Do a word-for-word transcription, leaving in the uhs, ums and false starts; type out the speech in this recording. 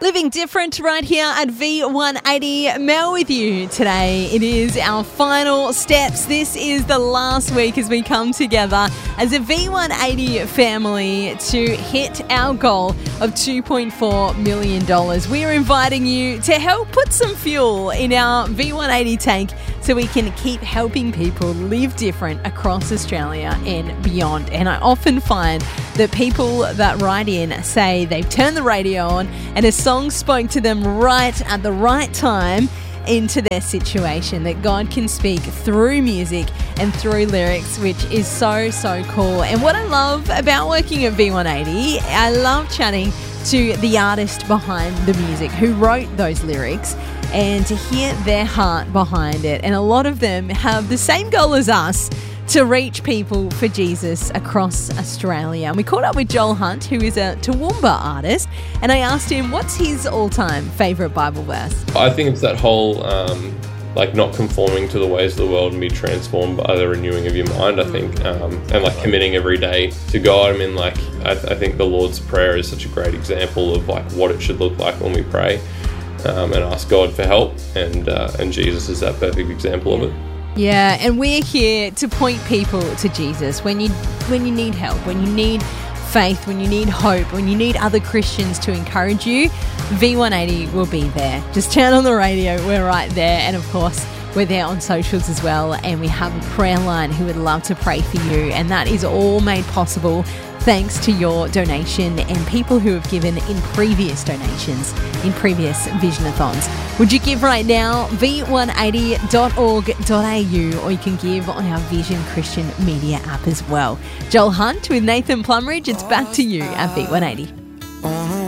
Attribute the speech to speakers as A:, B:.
A: Living different right here at V one eighty. Mel with you today. It is our final steps. This is the last week as we come together as a V one eighty family to hit our goal of two point four million dollars. We are inviting you to help put some fuel in our V one eighty tank so we can keep helping people live different across Australia and beyond. And I often find that people that write in say they've turned the radio on and a song spoke to them right at the right time into their situation, that God can speak through music and through lyrics, which is so, so cool. And what I love about working at V one eighty, I love chatting to the artist behind the music who wrote those lyrics and to hear their heart behind it. And a lot of them have the same goal as us, to reach people for Jesus across Australia. And we caught up with Joel Hunt, who is a Toowoomba artist, and I asked him what's his all-time favourite Bible verse.
B: I think it's that whole, um, like, not conforming to the ways of the world and be transformed by the renewing of your mind, I think, um, and, like, committing every day to God. I mean, like, I, th- I think the Lord's Prayer is such a great example of, like, what it should look like when we pray um, and ask God for help, and uh, and Jesus is that perfect example of it.
A: Yeah, and we're here to point people to Jesus when you when you need help, when you need faith, when you need hope, when you need other Christians to encourage you. V one eighty will be there. Just turn on the radio, we're right there. And of course, we're there on socials as well. And we have a prayer line who would love to pray for you. And that is all made possible thanks to your donation and people who have given in previous donations, in previous Visionathons. Would you give right now? v one eighty dot org dot a u, or you can give on our Vision Christian Media app as well. Joel Hunt with Nathan Plumridge. It's back to you at V one eighty.